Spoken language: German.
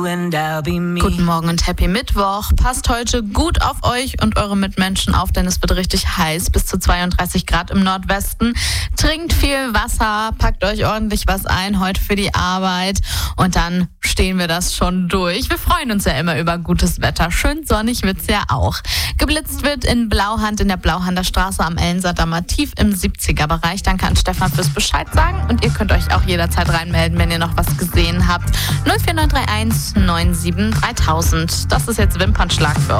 Guten Morgen und Happy Mittwoch. Passt heute gut auf euch und eure Mitmenschen auf, denn es wird richtig heiß, bis zu 32 Grad im Nordwesten. Trinkt viel Wasser, packt euch ordentlich was ein heute für die Arbeit und dann stehen wir das schon durch. Wir freuen uns ja immer über gutes Wetter. Schön sonnig wird's ja auch. Geblitzt wird in Blauhand in der Blauhander Straße am Ellensattdamm tief im 70er-Bereich. Danke an Stefan fürs Bescheid sagen und ihr könnt euch auch jederzeit reinmelden, wenn ihr noch was gesehen habt. 04931 97 3000. Das ist jetzt Wimpernschlag für euch.